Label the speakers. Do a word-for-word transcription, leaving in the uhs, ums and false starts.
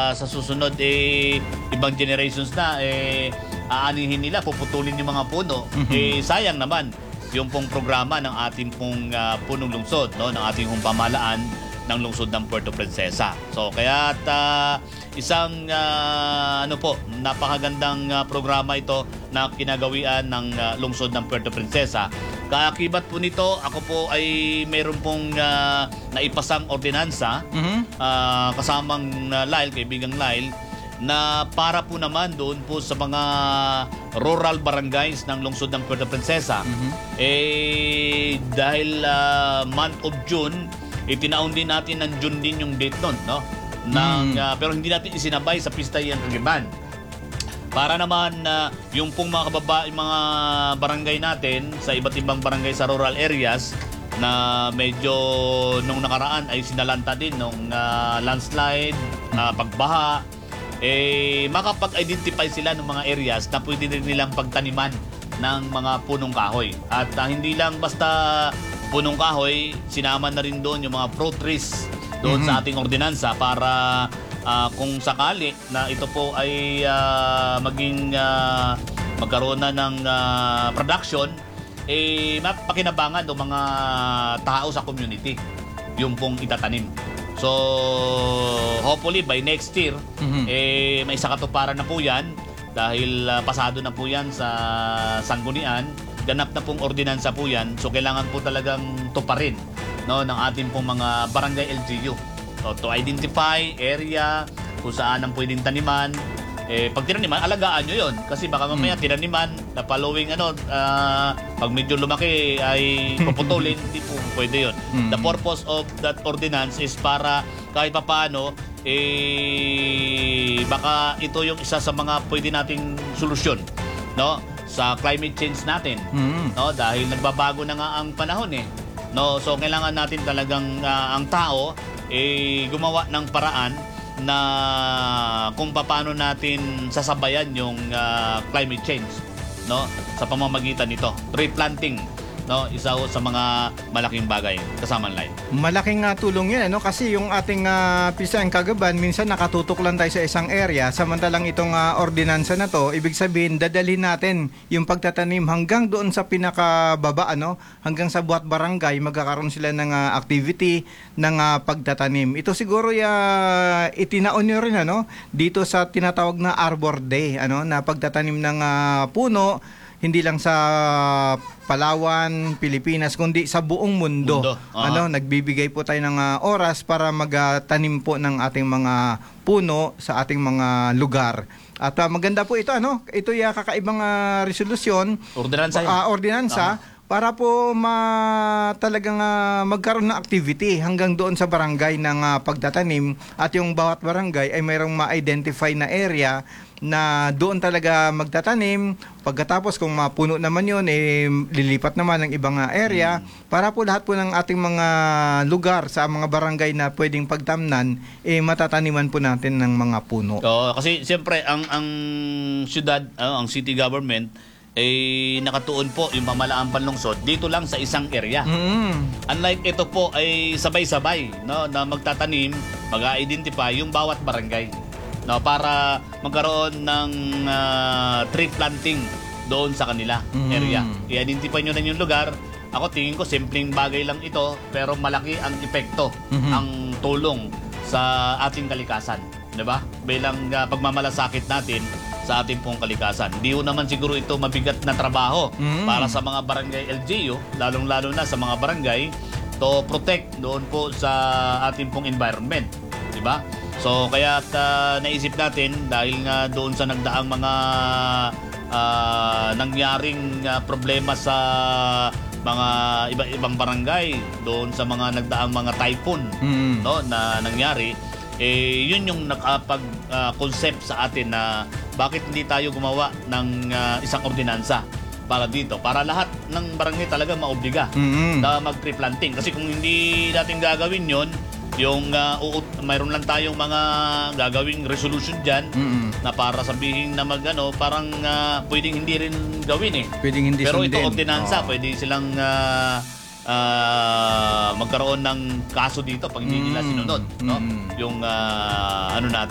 Speaker 1: Uh, sa susunod, eh, ibang generations na, eh, aanihin nila, puputulin yung mga puno. Mm-hmm. Eh, sayang naman yung pong programa ng ating pong uh, punong lungsod, no? Ng ating pong pamahalaan ng lungsod ng Puerto Princesa. So, kaya uh, isang uh, ano po, napakagandang uh, programa ito na kinagawian ng uh, lungsod ng Puerto Princesa. Kaakibat po nito, ako po ay mayroon pong uh, naipasang ordinansa, mm-hmm. uh, kasamang uh, Lyle, kaibigang Lyle, na para po naman doon po sa mga rural barangays ng lungsod ng Puerto Princesa. Mm-hmm. Eh, dahil uh, month of June, itinaon din natin ng June din yung date nun, no? Nang, mm. uh, pero hindi natin isinabay sa Pista Ian Kagiban. Para naman uh, yung pong mga kababa, mga barangay natin sa iba't ibang barangay sa rural areas na medyo nung nakaraan ay sinalanta din nung uh, landslide, uh, pagbaha, eh makapag-identify sila ng mga areas na pwede rin nilang pagtaniman ng mga punong kahoy. At uh, hindi lang basta punong kahoy, sinama na rin doon yung mga fruit trees doon mm-hmm. sa ating ordinansa para Uh, kung sakali na ito po ay uh, maging uh, magkaroon na ng uh, production, eh mapakinabangan ng mga tao sa community yung pong itatanim. So hopefully by next year, mm-hmm. eh may sakatuparan na po yan dahil uh, pasado na po yan sa sanggunian, ganap na pong ordinansa po yan. So kailangan po talagang tuparin, no, ng ating pong mga barangay L G U. So, to identify area kung saan ang pwedeng taniman. Eh, pag tinaniman, alagaan nyo yun. Kasi baka mamaya mm. tinaniman, na following ano, uh, pag medyo lumaki ay puputulin, hindi po pwede yun. Mm. The purpose of that ordinance is para kahit pa paano, eh, baka ito yung isa sa mga pwede nating solusyon, no, sa climate change natin. Mm. No, dahil nagbabago na nga ang panahon eh. No, so kailangan natin talagang uh, ang tao eh gumawa ng paraan na kung paano natin sasabayan yung uh, climate change, no, sa pamamagitan nito. Tree planting, no, isa ho sa mga malaking bagay kasama ng line. Malaking uh, tulong yan, ano, kasi yung ating uh, Pista Ian Kagiban, minsan nakatutok lang tayo sa isang area, samantalang itong uh, ordinansa na to, ibig sabihin dadalhin natin yung pagtatanim hanggang doon sa pinakababa, ano, hanggang sa buwat barangay, magkakaroon sila ng uh, activity ng uh, pagtatanim. Ito siguro uh, itinaon nyo rin, ano, dito sa tinatawag na Arbor Day, ano, na pagtatanim ng uh, puno, hindi lang sa Palawan, Pilipinas, kundi sa buong mundo. mundo. Uh-huh. Ano, nagbibigay po tayo ng uh, oras para magtanim po ng ating mga puno sa ating mga lugar. At uh, maganda po ito, ano? Ito yung kakaibang uh, resolusyon, ordinansa, uh, ordinansa uh-huh. para po ma talagang uh, magkaroon ng activity hanggang doon sa barangay ng uh, pagtatanim, at yung bawat barangay ay mayroong ma-identify na area na doon talaga magtatanim. Pagkatapos kung mapuno naman yun, eh, lilipat naman ng ibang area hmm. para po lahat po ng ating mga lugar sa mga barangay na pwedeng pagtamnan, eh, matataniman po natin ng mga puno. Oo, kasi siyempre ang ang syudad, uh, ang city government ay eh, nakatuon po yung pamahalaan panlungsod dito lang sa isang area. Mm. Unlike ito po ay sabay-sabay, no, na magtatanim, mag-identify yung bawat barangay, no, para magkaroon ng uh, tree planting doon sa kanila mm. area. I-identify nyo na yung lugar. Ako tingin ko simpleng bagay lang ito, pero malaki ang epekto, mm-hmm. ang tulong sa ating kalikasan, di ba? Bilang uh, pagmamalasakit natin sa ating pong kalikasan. Hindi ho naman siguro ito mabigat na trabaho mm. para sa mga barangay L G U, lalong-lalo na sa mga barangay, to protect doon po sa ating pong environment, di ba? So kaya uh, naisip natin, dahil nga doon sa nagdaang mga uh, nangyaring uh, problema sa mga iba-ibang barangay, doon sa mga nagdaang mga typhoon, mm. no, na nangyari, eh yun yung nakapag-concept uh, sa atin na bakit hindi tayo gumawa ng uh, isang ordinansa para dito, para lahat ng barangay talaga maobliga mm-hmm. na mag-tree planting. Kasi kung hindi natin gagawin yon, yung uh, uut, mayroon lang tayong mga gagawing resolution dyan mm-hmm. na para sabihin na mag ano, parang uh, pwedeng hindi rin gawin eh. Pwedeng hindi Pero sundin. Ito ordinansa, oh. pwede silang uh, uh, magkaroon ng kaso dito pag hindi mm-hmm. nila sinunod, no? Mm-hmm. Yung uh, ano natin